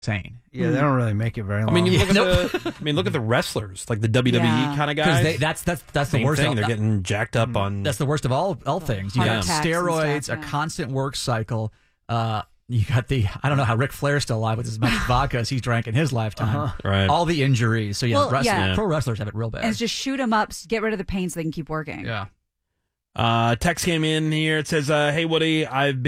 insane. Yeah, they don't really make it very long. I mean, you look at the wrestlers, like the WWE kind of guys. That's the Same worst thing. They're getting jacked up on. That's the worst of all things. You got steroids, a constant work cycle. You got I don't know how Ric Flair's still alive with as much vodka as he's drank in his lifetime. Right. All the injuries. So pro wrestlers have it real bad. And it's just shoot them up, get rid of the pain so they can keep working. Yeah. Text came in here. It says, "Hey Woody,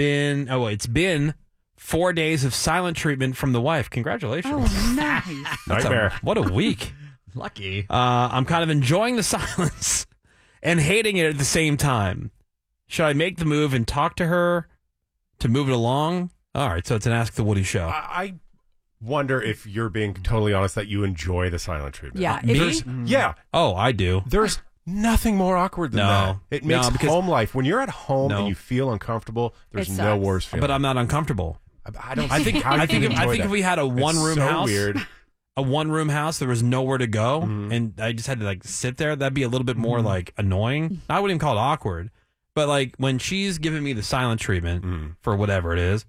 it's been 4 days of silent treatment from the wife. Congratulations. Oh, nice. Nightmare. What a week. Lucky. I'm kind of enjoying the silence and hating it at the same time. Should I make the move and talk to her to move it along?" All right, so it's an Ask the Woody show. I wonder if you're being totally honest that you enjoy the silent treatment. Yeah. Me? Yeah. Oh, I do. There's nothing more awkward than that. It makes home life. When you're at home and you feel uncomfortable, there's no worse feeling. But I'm not uncomfortable. I don't. I think if we had a one-room house, weird. A one-room house, there was nowhere to go, and I just had to sit there. That'd be a little bit more annoying. I wouldn't even call it awkward, but when she's giving me the silent treatment for whatever it is,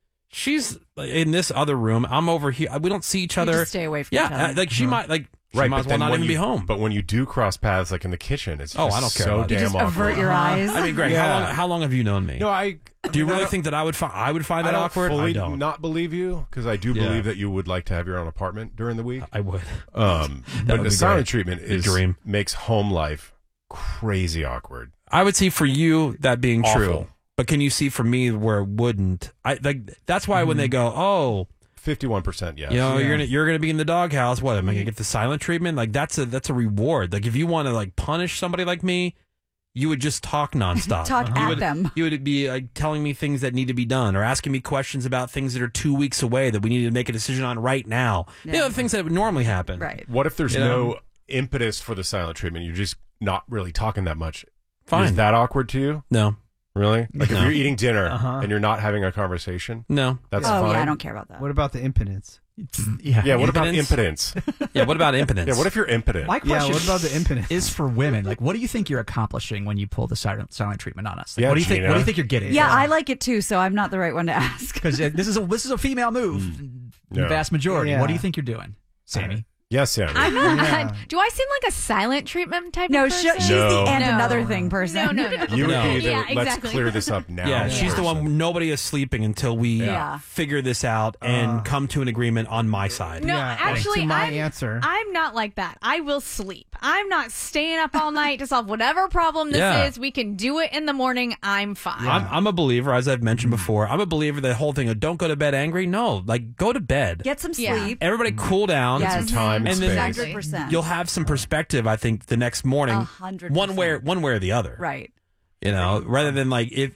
she's in this other room. I'm over here. We don't see each other. You just stay away from each other. She might Right, might as well not even be home. But when you do cross paths, like in the kitchen, it's I don't care so about damn You just awkward. avert your eyes. I mean, Greg, how long have you known me? No, do you really think that I would find that awkward? I I don't don't. not believe you because I do believe that you would like to have your own apartment during the week. I would. But would the be silent great. treatment makes home life crazy awkward. I would see for you that being Awful. true, but can you see for me where it wouldn't? That's why when they go, 51%, yes. you're gonna be in the doghouse. What am I gonna get the silent treatment? That's a reward. If you want to punish somebody like me, you would just talk nonstop. Talk at them. You would be telling me things that need to be done, or asking me questions about things that are 2 weeks away that we need to make a decision on right now. Yeah. Things that would normally happen. Right. What if there's no impetus for the silent treatment? You're just not really talking that much. Fine. Is that awkward to you? No. Really? If No. you're eating dinner and you're not having a conversation? No. That's Oh, fine? yeah, I don't care about that. What about the impotence? Yeah, what about impotence? Yeah, what about impotence? Yeah, what if you're impotent? My question what about the impotence? is for women. What do you think you're accomplishing when you pull the silent treatment on us? Yeah, what do you think? Gina. What do you think you're getting? Yeah, I like it too, so I'm not the right one to ask. Because this is a female move. The Yeah. vast majority. Yeah. What do you think you're doing, Sammy? Yes, Sammy. I'm not. Yeah. Do I seem like a silent treatment type No, of she's person? No. the and No. another thing person. No. You would No. be the Yeah, let's exactly. clear this up now. Yeah, she's the one. Nobody is sleeping until we Yeah. figure this out and come to an agreement on my side. No, Yeah, actually, to my I'm, answer. I'm not like that. I will sleep. I'm not staying up all night to solve whatever problem this Yeah. is. We can do it in the morning. I'm fine. I'm a believer, as I've mentioned before. I'm a believer that whole thing of don't go to bed angry. No, go to bed. Get some Yeah. sleep. Everybody cool down. Yes. Some time and And then- space. 100%. You'll have some perspective, I think, the next morning. 100%. One way or the other. Right. Rather than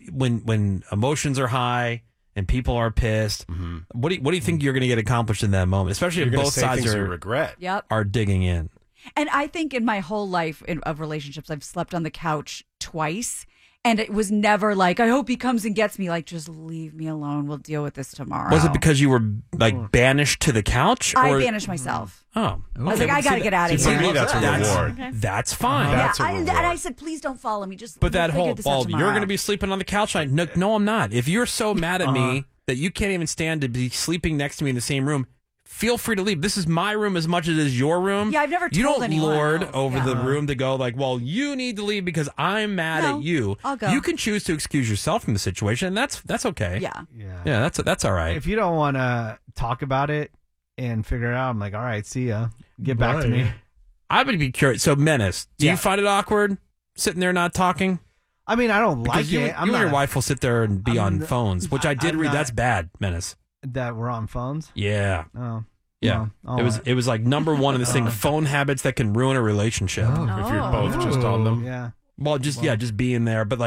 when emotions are high and people are pissed. What do you think you're going to get accomplished in that moment? Especially You're if going to both say sides things you regret. Yep. are digging in. And I think in my whole life of relationships, I've slept on the couch twice. And it was never I hope he comes and gets me. Just leave me alone. We'll deal with this tomorrow. Was it because you were banished to the couch? I or? banished myself. Oh, I was I got to get out of See, here. for me, that's a reward. That's fine. That's a And reward. I said, please don't follow me. Just But we'll that figure whole, this out you're tomorrow. going to be sleeping on the couch. No, I'm not. If you're so mad at me that you can't even stand to be sleeping next to me in the same room, feel free to leave. This is my room as much as it is your room. Yeah, I've never You told don't anyone lord else. over Yeah. the room to go well, you need to leave because I'm mad No, at you. I'll go. You can choose to excuse yourself from the situation, and that's okay. Yeah. Yeah, that's all right. If you don't want to talk about it and figure it out, I'm like, all right, see ya. Get back to me. I would be curious. So, Menace, do Yeah. you find it awkward sitting there not talking? I mean, I don't Because like you, it. you I'm and your not- wife will sit there and be on I'm phones, which I did I'm read. not- That's bad, Menace. that we're on phones. Yeah. Oh. Yeah, well, it was like number one in this thing: phone habits that can ruin a relationship. If you're both just on them. Yeah. Well, just being there, but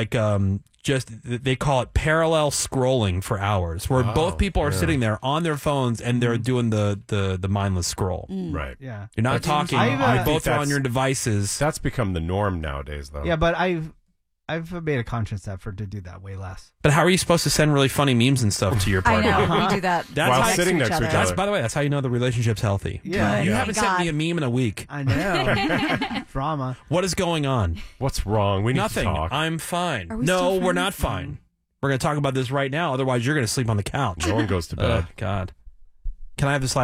they call it parallel scrolling for hours, where both people are sitting there on their phones and they're doing the mindless scroll. Right. Yeah. You're not talking. I You both think are on your devices. That's become the norm nowadays, though. Yeah, but I've made a conscious effort to do that way less. But how are you supposed to send really funny memes and stuff to your I partner? know. We do that. That's While how- sitting next to each That's, other. by the way, that's how you know the relationship's healthy. Yeah. You Yeah. haven't Thank sent me a meme in a week. I know. Drama. What is going on? What's wrong? We need Nothing. to talk. I'm fine. Are we No, still we're not friends? fine. We're going to talk about this right now. Otherwise, you're going to sleep on the couch. No one goes to bed. God. Can I have the slide